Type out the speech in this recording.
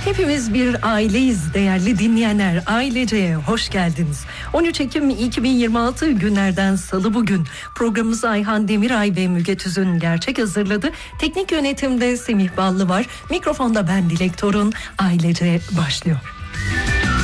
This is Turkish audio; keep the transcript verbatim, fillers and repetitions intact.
Hepimiz bir aileyiz değerli dinleyenler. Aileceye hoş geldiniz. on üç Ekim iki bin yirmi altı günlerden salı bugün. Programımızı Ayhan Demiray ve Müge Tüzün gerçek hazırladı. Teknik yönetimde Semih Ballı var. Mikrofonda ben Dilek Torun. Ailece başlıyor.